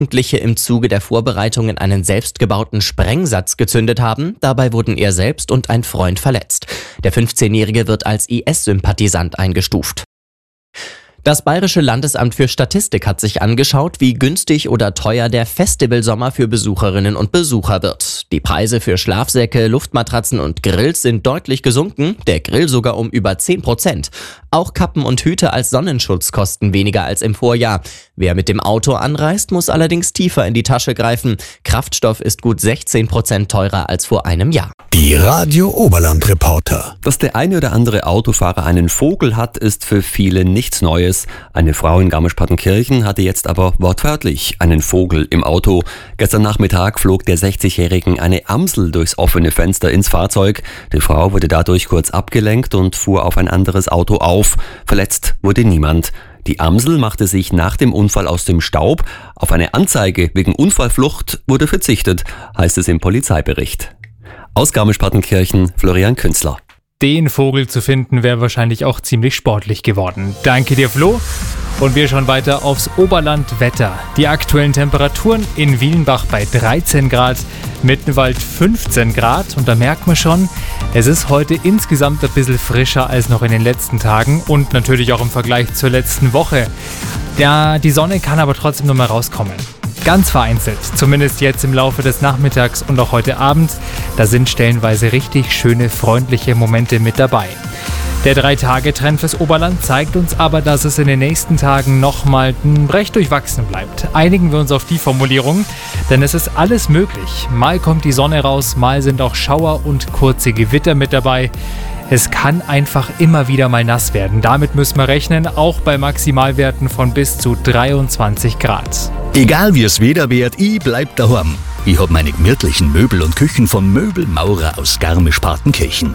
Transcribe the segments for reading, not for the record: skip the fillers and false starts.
Jugendliche im Zuge der Vorbereitungen einen selbstgebauten Sprengsatz gezündet haben. Dabei wurden er selbst und ein Freund verletzt. Der 15-Jährige wird als IS-Sympathisant eingestuft. Das Bayerische Landesamt für Statistik hat sich angeschaut, wie günstig oder teuer der Festivalsommer für Besucherinnen und Besucher wird. Die Preise für Schlafsäcke, Luftmatratzen und Grills sind deutlich gesunken, der Grill sogar um über 10%. Auch Kappen und Hüte als Sonnenschutz kosten weniger als im Vorjahr. Wer mit dem Auto anreist, muss allerdings tiefer in die Tasche greifen. Kraftstoff ist gut 16% teurer als vor einem Jahr. Die Radio Oberland Reporter. Dass der eine oder andere Autofahrer einen Vogel hat, ist für viele nichts Neues. Eine Frau in Garmisch-Partenkirchen hatte jetzt aber wortwörtlich einen Vogel im Auto. Gestern Nachmittag flog der 60-Jährigen eine Amsel durchs offene Fenster ins Fahrzeug. Die Frau wurde dadurch kurz abgelenkt und fuhr auf ein anderes Auto auf. Verletzt wurde niemand. Die Amsel machte sich nach dem Unfall aus dem Staub. Auf eine Anzeige wegen Unfallflucht wurde verzichtet, heißt es im Polizeibericht. Aus Garmisch-Partenkirchen, Florian Künzler. Den Vogel zu finden wäre wahrscheinlich auch ziemlich sportlich geworden. Danke dir, Flo. Und wir schauen weiter aufs Oberlandwetter. Die aktuellen Temperaturen in Wielenbach bei 13 Grad, Mittenwald 15 Grad. Und da merkt man schon, es ist heute insgesamt ein bisschen frischer als noch in den letzten Tagen und natürlich auch im Vergleich zur letzten Woche. Ja, die Sonne kann aber trotzdem noch mal rauskommen. Ganz vereinzelt, zumindest jetzt im Laufe des Nachmittags und auch heute Abend. Da sind stellenweise richtig schöne, freundliche Momente mit dabei. Der 3-Tage-Trend fürs Oberland zeigt uns aber, dass es in den nächsten Tagen nochmal recht durchwachsen bleibt. Einigen wir uns auf die Formulierung, denn es ist alles möglich. Mal kommt die Sonne raus, mal sind auch Schauer und kurze Gewitter mit dabei. Es kann einfach immer wieder mal nass werden. Damit müssen wir rechnen, auch bei Maximalwerten von bis zu 23 Grad. Egal wie es Wetter wird, ich bleib daheim. Ich hab meine gemütlichen Möbel und Küchen von Möbelmaurer aus Garmisch-Partenkirchen.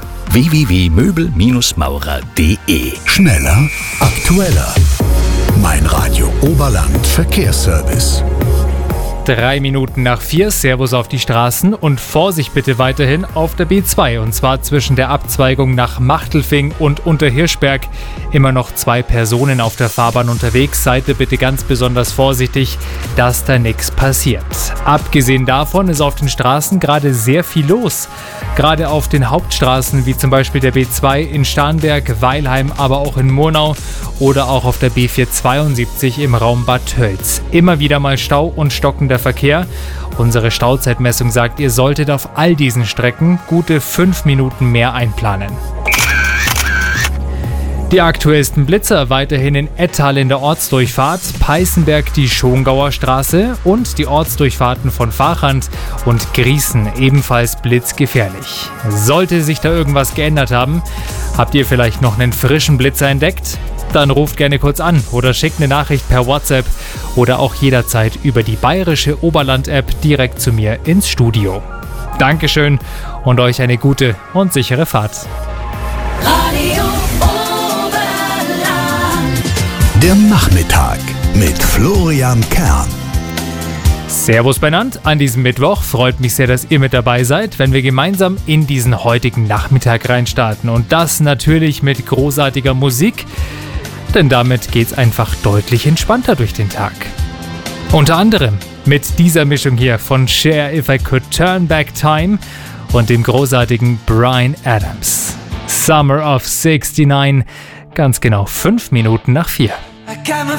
www.möbelmaurer.de. Schneller, aktueller. Mein Radio Oberland Verkehrsservice. 3 Minuten nach 4, Servus auf die Straßen und Vorsicht bitte weiterhin auf der B2 und zwar zwischen der Abzweigung nach Machtelfing und Unterhirschberg. Immer noch 2 Personen auf der Fahrbahn unterwegs, seid bitte ganz besonders vorsichtig, dass da nichts passiert. Abgesehen davon ist auf den Straßen gerade sehr viel los. Gerade auf den Hauptstraßen wie zum Beispiel der B2 in Starnberg, Weilheim, aber auch in Murnau oder auch auf der B472 im Raum Bad Tölz. Immer wieder mal Stau und stockender Verkehr. Unsere Stauzeitmessung sagt, ihr solltet auf all diesen Strecken gute 5 Minuten mehr einplanen. Die aktuellsten Blitzer weiterhin in Ettal in der Ortsdurchfahrt, Peißenberg die Schongauer Straße und die Ortsdurchfahrten von Vachand und Griesen ebenfalls blitzgefährlich. Sollte sich da irgendwas geändert haben, habt ihr vielleicht noch einen frischen Blitzer entdeckt? Dann ruft gerne kurz an oder schickt eine Nachricht per WhatsApp oder auch jederzeit über die bayerische Oberland-App direkt zu mir ins Studio. Dankeschön und euch eine gute und sichere Fahrt. Radio Oberland. Der Nachmittag mit Florian Kern. Servus benannt an diesem Mittwoch. Freut mich sehr, dass ihr mit dabei seid, wenn wir gemeinsam in diesen heutigen Nachmittag reinstarten. Und das natürlich mit großartiger Musik, denn damit geht's einfach deutlich entspannter durch den Tag. Unter anderem mit dieser Mischung hier von Cher If I Could Turn Back Time und dem großartigen Bryan Adams. Summer of 69, ganz genau 5 Minuten nach 4.